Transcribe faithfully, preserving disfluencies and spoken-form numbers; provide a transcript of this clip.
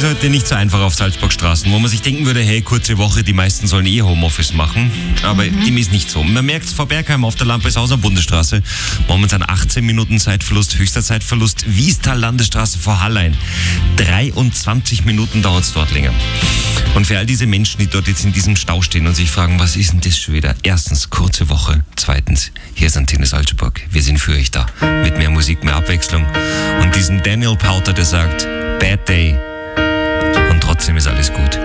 ist heute nicht so einfach auf Salzburgstraßen, wo man sich denken würde, hey, kurze Woche, die meisten sollen eh Homeoffice machen. Aber mhm. dem ist nicht so. Man merkt es vor Bergheim auf der Lampeshauser Bundesstraße. Momentan achtzehn Minuten Zeitverlust, höchster Zeitverlust. Wiestal Landesstraße vor Hallein. dreiundzwanzig Minuten dauert es dort länger. Und für all diese Menschen, die dort jetzt in diesem Stau stehen und sich fragen, was ist denn das schon wieder? Erstens, kurze Woche. Zweitens, hier ist Antenne Salzburg. Wir sind für euch da. Mit mehr Musik, mehr Abwechslung. Und diesem Daniel Powter, der sagt, Bad Day. Und trotzdem ist alles gut.